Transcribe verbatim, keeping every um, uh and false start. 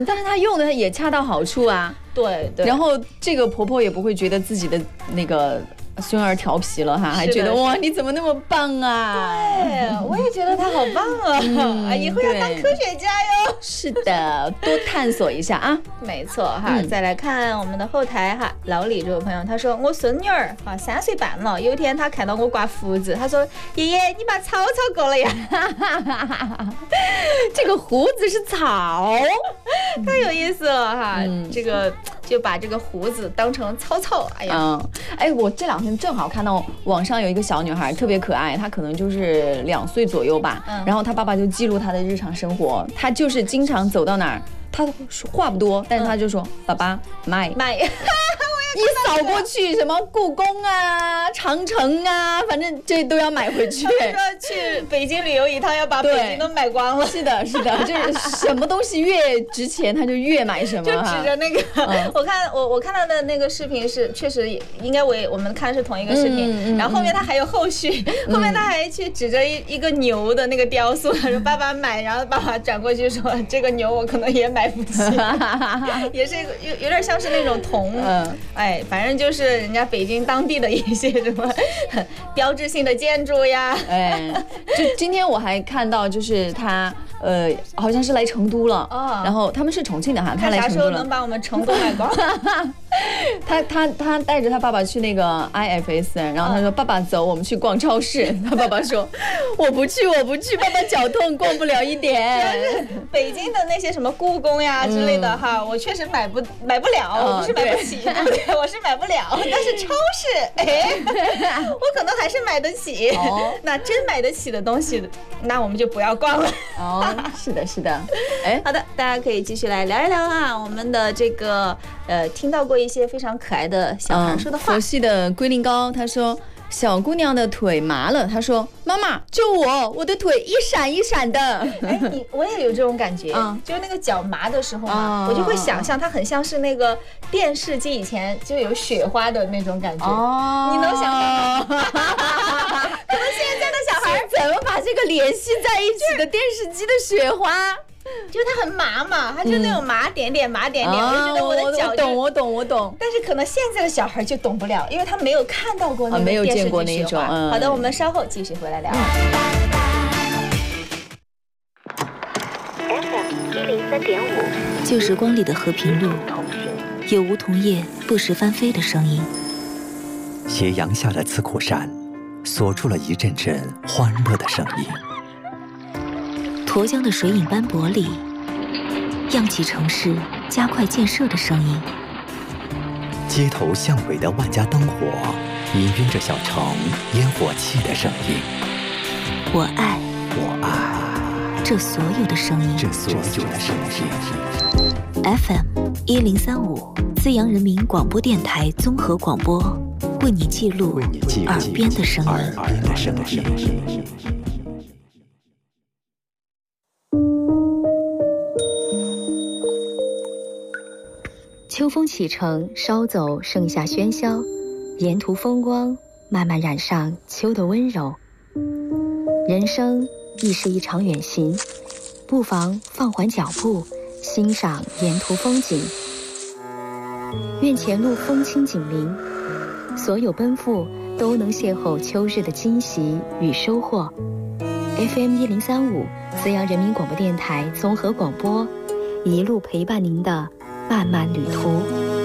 但是她用的也恰到好处啊。 对对。 然后这个婆婆也不会觉得自己的那个孙儿调皮了哈，还觉得哇你怎么那么棒啊？ 对，我也觉得他好棒啊！嗯、以后要当科学家哟。 是的，多探索一下啊。 没错哈、嗯，再来看我们的后台哈，老李这位朋友他说，我孙女儿啊三岁半了，有一天她看到我刮胡子，她说爷爷你把草草割了呀。 这个胡子是草， 太有意思了哈、嗯，这个就把这个胡子当成草草。哎呀， 嗯，哎，我这两天正好看到网上有一个小女孩特别可爱，她可能就是两岁左右吧、嗯、然后她爸爸就记录她的日常生活，她就是经常走到哪儿，她话不多，但是她就说、嗯、爸爸买买一扫过去，什么故宫啊、长城啊，反正这都要买回去。 他说去北京旅游一趟要把北京都买光了。 是的，是的，就是什么东西越值钱，他就越买什么。 就指着那个，嗯、我看我我看到的那个视频是，确实应该我我们看的是同一个视频、嗯嗯。然后后面他还有后续，嗯、后面他还去指着一一个牛的那个雕塑，说爸爸买，然后爸爸转过去说这个牛我可能也买不起，也是有有点像是那种铜。嗯。哎，反正就是人家北京当地的一些什么标志性的建筑呀。 哎，就今天我还看到，就是他呃，好像是来成都了，哦、然后他们是重庆的哈，他来成都了。 啥时候能把我们成都买光？ 他他他带着他爸爸去那个 I F S， 然后他说、哦、爸爸走，我们去逛超市。他爸爸说我不去，我不去，爸爸脚痛，逛不了一点。 北京的那些什么故宫呀之类的、嗯、哈，我确实买不买不了，哦、我不是买不起，对，我是买不了。但是超市，哎，我可能还是买得起。哦、那真买得起的东西，那我们就不要逛了。 哦，是的，是的。哎， 好的，大家可以继续来聊一聊啊，我们的这个呃，听到过一些非常可爱的小孩说的话。 佛系的龟苓膏他说小姑娘的腿麻了，她说妈妈救我，我的腿一闪一闪的。 哎，你我也有这种感觉，嗯、就是那个脚麻的时候嘛、嗯，我就会想象它很像是那个电视机以前就有雪花的那种感觉。哦，你能想象吗？可能现在的小孩怎么把这个联系在一起的电视机的雪花？ 就它很麻嘛，它就那种麻点点、嗯、麻点点，我就觉得我的脚就、 哦、我懂我懂我懂。 但是可能现在的小孩就懂不了，因为他没有看到过那个电视机雪花、啊、没有见过那种、嗯、好的，我们稍后继续回来聊。 F M 一零三点五，旧时光里的和平路，有梧桐叶不时翻飞的声音。 斜阳下的刺库山，锁住了一阵阵欢乐的声音。 沱江的水影斑驳里，漾起城市加快建设的声音。 街头巷尾的万家灯火，氤氲着小城烟火气的声音。 我爱， 我爱这所有的声音， 这所有的声音。 F M 一零三五，资阳人民广播电台综合广播，为你记录耳边的声音。 耳边的声音。 秋风启程，稍走盛夏喧嚣，沿途风光慢慢染上秋的温柔。人生亦是一场远行，不妨放缓脚步，欣赏沿途风景。愿前路风轻锦鳞，所有奔赴都能邂逅秋日的惊喜与收获。F M 一零三五，资阳人民广播电台综合广播，一路陪伴您的漫漫旅途。